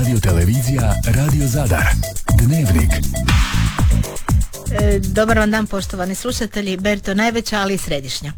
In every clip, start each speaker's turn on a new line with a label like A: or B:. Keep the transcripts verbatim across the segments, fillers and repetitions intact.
A: Radio televizija Radio Zadar. Dnevnik.
B: E, dobar vam dan, poštovani slušatelji. Berto najveća, ali i središnja.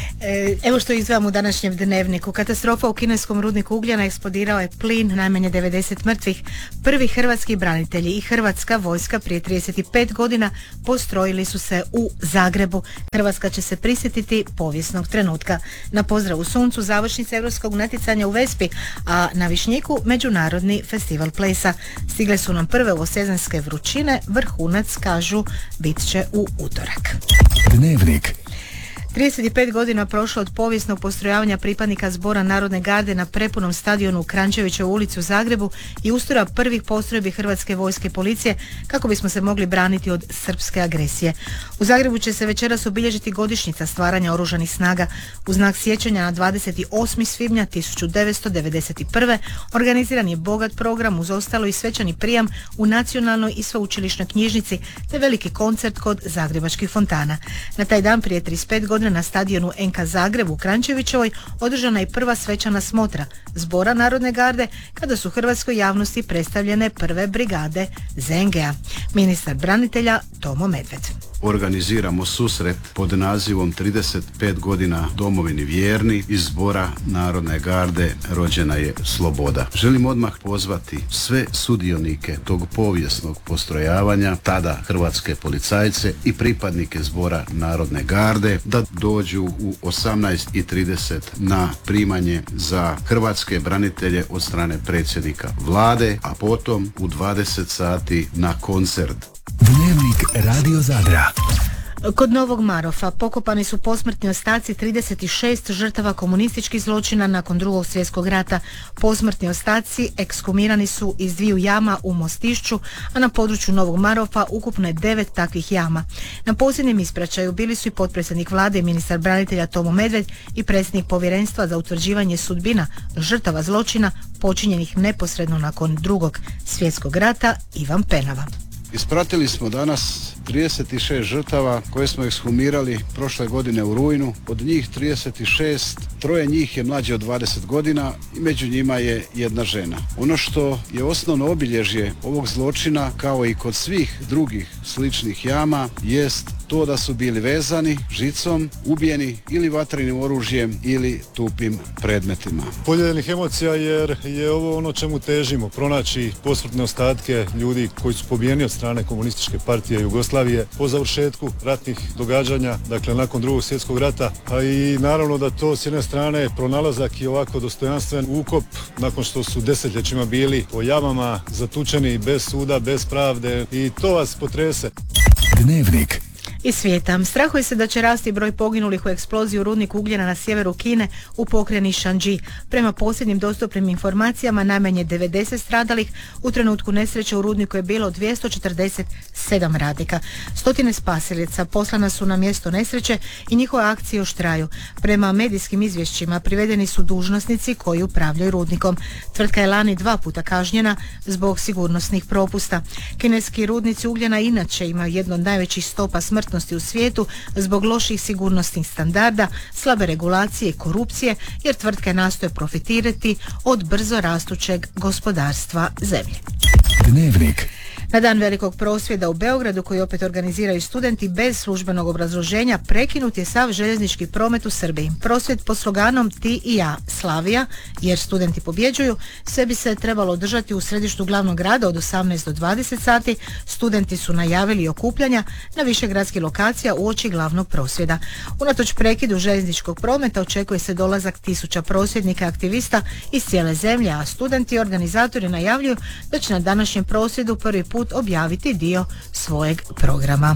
B: E, evo što izvajam u današnjem dnevniku. Katastrofa u kineskom rudniku ugljena, eksplodirao je plin, najmanje devedeset mrtvih. Prvi hrvatski branitelji i hrvatska vojska prije trideset pet godina postrojili su se u Zagrebu. Hrvatska će se prisjetiti povijesnog trenutka. Na pozdravu suncu završnica europskog natjecanja u Vespi, a na Višnjiku međunarodni festival plesa. Stigle su nam prve ovosezonske vrućine, vrhunac, kažu, bit će u utorak.
A: Dnevnik.
B: trideset pet godina prošlo od povijesnog postrojavanja pripadnika Zbora Narodne garde na prepunom stadionu u Kranjčevićevoj ulici u Zagrebu i ustroja prvih postrojbi Hrvatske vojske i policije kako bismo se mogli braniti od srpske agresije. U Zagrebu će se večeras obilježiti godišnjica stvaranja oružanih snaga. U znak sjećanja na dvadeset osmog svibnja tisuću devetsto devedeset prve. organiziran je bogat program uz ostalo i svečani prijam u Nacionalnoj i sveučilišnoj knjižnici te veliki koncert kod zagrebačkih fontana. Na taj dan prije trideset pet godina na stadionu en ka Zagreb u Kranjčevićevoj održana je prva svečana smotra Zbora Narodne garde kada su hrvatskoj javnosti predstavljene prve brigade ze en ge a. Ministar branitelja Tomo Medved.
C: Organiziramo susret pod nazivom trideset pet godina domovini vjerni iz Zbora Narodne garde rođena je sloboda. Želim odmah pozvati sve sudionike tog povijesnog postrojavanja, tada hrvatske policajce i pripadnike Zbora Narodne garde da dođu u osamnaest i trideset na primanje za hrvatske branitelje od strane predsjednika vlade, a potom u dvadeset sati na koncert.
A: Dnevnik Radio Zadra.
B: Kod Novog Marofa pokopani su posmrtni ostaci trideset šest žrtava komunističkih zločina nakon drugog svjetskog rata. Posmrtni ostaci ekshumirani su iz dviju jama u Mostišću, a na području Novog Marofa ukupno je devet takvih jama. Na posljednjem ispraćaju bili su i potpredsjednik vlade i ministar branitelja Tomo Medved i predsjednik povjerenstva za utvrđivanje sudbina žrtava zločina počinjenih neposredno nakon drugog svjetskog rata Ivan Penava.
C: Ispratili smo danas trideset šest žrtava koje smo ekshumirali prošle godine u rujnu. Od njih trideset šest, troje njih je mlađe od dvadeset godina i među njima je jedna žena. Ono što je osnovno obilježje ovog zločina, kao i kod svih drugih sličnih jama, jest to da su bili vezani žicom, ubijeni ili vatrenim oružjem ili tupim predmetima.
D: Podijeljenih emocija jer je ovo ono čemu težimo, pronaći posmrtne ostatke ljudi koji su pobijeni od strane komunističke partije Jugoslavije po završetku ratnih događanja, dakle nakon drugog svjetskog rata, a i naravno da to s jedne strane pronalazak i ovako dostojanstven ukop nakon što su desetljećima bili po jamama zatučeni bez suda, bez pravde i to vas potrese.
A: Dnevnik.
B: Iz svijeta. Strahuje se da će rasti broj poginulih u eksploziji u rudniku ugljena na sjeveru Kine u pokrajini Shandži. Prema posljednjim dostupnim informacijama, najmanje devedeset stradalih. U trenutku nesreće u rudniku je bilo dvjesto četrdeset sedam radnika. Stotine spasilaca poslana su na mjesto nesreće i njihove akcije još traju. Prema medijskim izvješćima privedeni su dužnosnici koji upravljaju rudnikom. Tvrtka je lani dva puta kažnjena zbog sigurnosnih propusta. Kineski rudnici ugljena inače imaju jedno od najvećih stopa smrtnosti u svijetu zbog loših sigurnosnih standarda, slabe regulacije i korupcije, jer tvrtke nastoje profitirati od brzo rastućeg gospodarstva zemlje.
A: Dnevnik.
B: Na dan velikog prosvjeda u Beogradu, koji opet organiziraju studenti bez službenog obrazloženja, prekinut je sav željeznički promet u Srbiji. Prosvjed pod sloganom Ti i ja, Slavija, jer studenti pobjeđuju, sve bi se trebalo održati u središtu glavnog grada od osamnaest do dvadeset sati. Studenti su najavili okupljanja na više gradskih lokacija uoči glavnog prosvjeda. Unatoč prekidu željezničkog prometa očekuje se dolazak tisuća prosvjednika i aktivista iz cijele zemlje, a studenti i organizatori najavljuju da će na današnjem prosvjedu prvi put objaviti dio svojeg programa.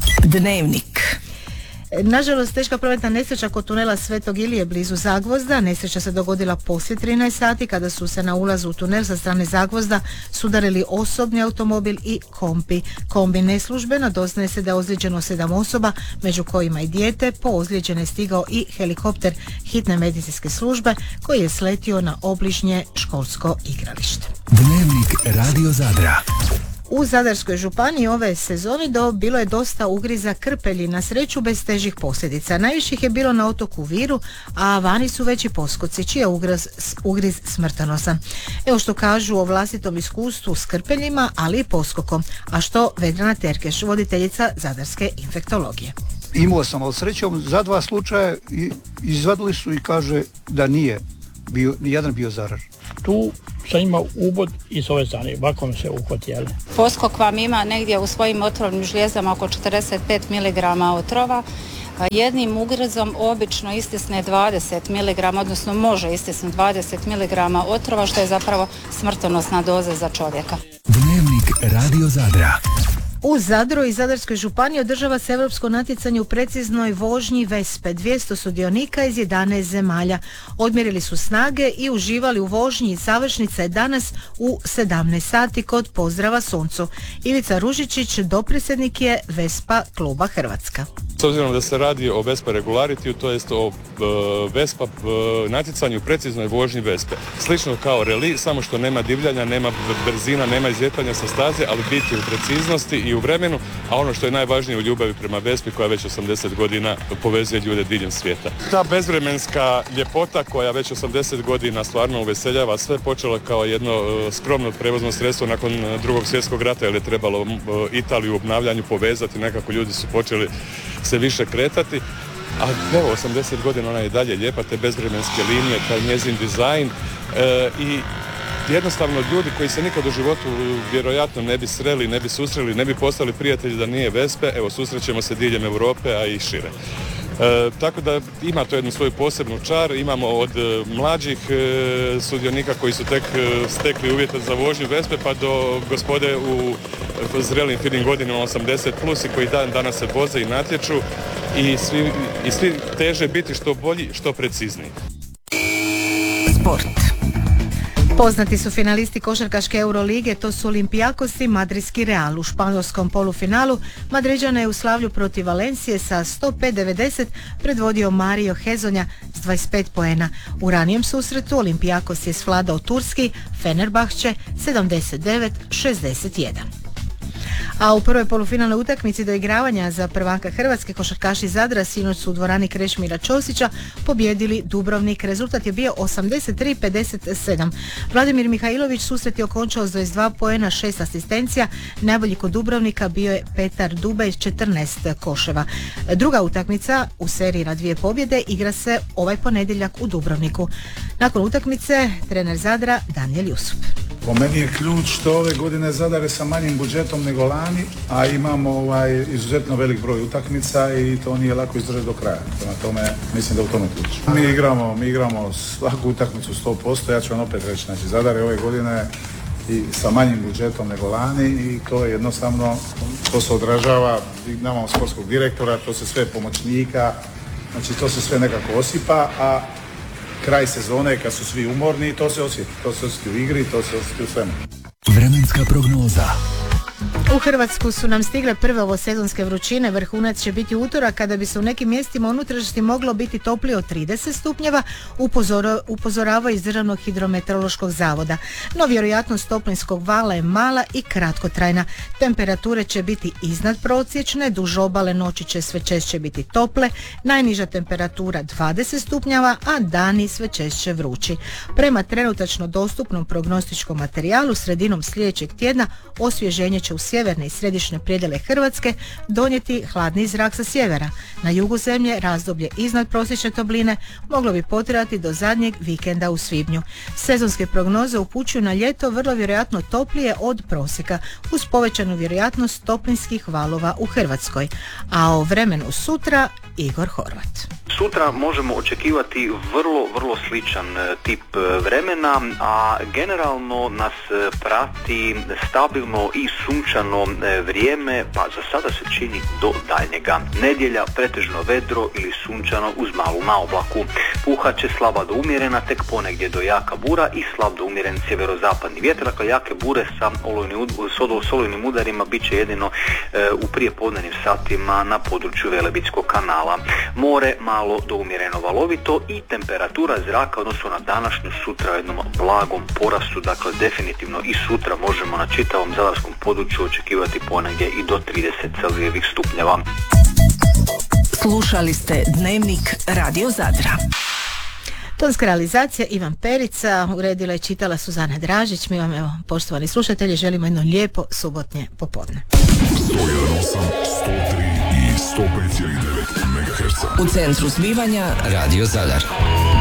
A: Dnevnik.
B: Nažalost, teška prometna nesreća kod tunela Svetog Ilije blizu Zagvozda. Nesreća se dogodila poslije trinaest sati kada su se na ulazu u tunel sa strane Zagvozda sudarili osobni automobil i kombi. Kombi neslužbeno, doznaje se da je ozlijeđeno sedam osoba, među kojima i dijete. Po ozlijeđene je stigao i helikopter hitne medicinske službe koji je sletio na obližnje školsko igralište.
A: Dnevnik Radio Zadra.
B: U Zadarskoj županiji ove sezoni do bilo je dosta ugriza krpelji, na sreću bez težih posljedica. Najviše ih je bilo na otoku Viru, a vani su veći poskoci, čiji je ugriz, ugriz smrtonosan. Evo što kažu o vlastitom iskustvu s krpeljima, ali i poskokom. A što Vedrana Terkeš, voditeljica Zadarske infektologije.
E: Imao sam, ali srećom, za dva slučaja i izvadili su i kaže da nije bio, nijedan bio zaražen.
F: Tu sam imao ubod iz ove strane, vakom se uhvatijeli.
G: Poskok vam ima negdje u svojim otrovnim žlijezama oko četrdeset pet miligrama otrova. Jednim ugrizom obično istisne dvadeset miligrama, odnosno može istisnuti dvadeset miligrama otrova, što je zapravo smrtonosna doza za čovjeka.
A: Dnevnik Radio Zadra.
B: U Zadru i Zadarskoj županiji održava se europsko natjecanje u preciznoj vožnji Vespe. dvjesto sudionika iz jedanaest zemalja odmjerili su snage i uživali u vožnji. Završnica je danas u sedamnaest sati kod pozdrava suncu. Ivica Ružičić, dopredsjednik je Vespa kluba Hrvatska.
H: S obzirom da se radi o Vespa Regularitiju, to jest o e, Vespa e, natjecanju u preciznoj vožnji Vespe. Slično kao reli, samo što nema divljanja, nema brzina, nema izvjetanja sa staze, ali biti u preciznosti i u vremenu, a ono što je najvažnije u ljubavi prema Vespi koja već osamdeset godina povezuje ljude diljem svijeta. Ta bezvremenska ljepota koja već osamdeset godina stvarno uveseljava sve, počelo kao jedno e, skromno prevozno sredstvo nakon drugog svjetskog rata, jer je trebalo e, Italiju u obnavljanju povezati, nekako ljudi su počeli se više kretati, a evo osamdeset godina ona je dalje lijepa, te bezvremenske linije, taj njezin dizajn e, i jednostavno ljudi koji se nikad u životu vjerojatno ne bi sreli, ne bi susreli, ne bi postali prijatelji da nije Vespe, evo susrećemo se diljem Europe, a i šire. E, tako da ima to jednu svoju posebnu čar, imamo od e, mlađih e, sudionika koji su tek e, stekli uvjete za vožnju Vespe pa do gospode u e, zrelim finim godinama osamdeset plus i koji dan danas se voze i natječu i svi, i svi teže biti što bolji, što precizniji.
B: Sport. Poznati su finalisti košarkaške Eurolige, to su Olympiakos i madridski Real. U španjolskom polufinalu Madriđane je u slavlju protiv Valencije sa sto pet devedeset predvodio Mario Hezonja s dvadeset pet poena. U ranijem susretu Olympiakos je svladao turski Fenerbahče sedamdeset devet šezdeset jedan. A u prvoj polufinalnoj utakmici doigravanja za prvaka Hrvatske košarkaši Zadra sinoć su u dvorani Krešimira Ćosića pobijedili Dubrovnik. Rezultat je bio osamdeset tri pedeset sedam. Vladimir Mihajlović susret je okončao s dvadeset dva poena, šest asistencija. Najbolji kod Dubrovnika bio je Petar Dubej s četrnaest koševa. Druga utakmica u seriji na dvije pobjede igra se ovaj ponedjeljak u Dubrovniku. Nakon utakmice trener Zadra Danijel Jusup.
I: Po meni je ključ što ove godine Zadar je sa manjim budžetom nego lani, a imamo ovaj izuzetno velik broj utakmica i to nije lako izdržati do kraja. Prema tome, mislim da u tome ključ. Mi igramo, mi igramo svaku utakmicu sto posto, ja ću vam opet reći, znači Zadar je ove godine i sa manjim budžetom nego lani i to je jednostavno, to se odražava, nemamo sportskog direktora, to se sve pomoćnika, znači to se sve nekako osipa, a kraj sezone kad su svi umorni, to se osjeti. To se osjeti u igri, to se osjeti u svemu.
A: Vremenska prognoza.
B: U Hrvatsku su nam stigle prve ovosezonske vrućine. Vrhunac će biti utorak kada bi se u nekim mjestima unutrašnjosti moglo biti toplije od trideset stupnjeva, upozoro, upozorava iz Državnog hidrometeorološkog zavoda. No vjerojatnost toplinskog vala je mala i kratkotrajna. Temperature će biti iznad prosječne, duž obale noći će sve češće biti tople, najniža temperatura dvadeset stupnjeva, a dani sve češće vrući. Prema trenutačno dostupnom prognostičkom materijalu sredinom sljedećeg tjedna osvježenje će u sjeverne i središnje predjele Hrvatske donijeti hladni zrak sa sjevera. Na jugu zemlje razdoblje iznad prosječne topline moglo bi potrajati do zadnjeg vikenda u svibnju. Sezonske prognoze upućuju na ljeto vrlo vjerojatno toplije od prosjeka, uz povećanu vjerojatnost toplinskih valova u Hrvatskoj. A o vremenu sutra Igor Horvat.
J: Sutra možemo očekivati vrlo, vrlo sličan tip vremena, a generalno nas prati stabilno i sunčano vrijeme, pa za sada se čini do daljnjega. Nedjelja pretežno vedro ili sunčano uz malu naoblaku. Puhat će slaba do umjerena, tek ponegdje do jaka bura i slab do umjeren sjeverozapadni vjetar. Dakle, jake bure sa olujnim udarima bit će jedino e, u prijepodnevnim satima na području Velebitskog kanala. stupnjeva. More malo do umjereno valovito i temperatura zraka odnosno na današnju sutra u jednom blagom porastu, dakle definitivno i sutra možemo na čitavom zadarskom području očekivati ponegdje i do trideset Celzijevih stupnjeva.
K: Slušali ste Dnevnik Radio Zadra.
B: Tonska realizacija Ivan Perica, uredila i čitala Suzana Dražić. Mi vam, evo, poštovani slušatelji, želimo jedno lijepo subotnje popodne.
L: sto jedan osam, sto tri i sto pet zarez devet megaherca.
K: U centru zbivanja Radio Zadar.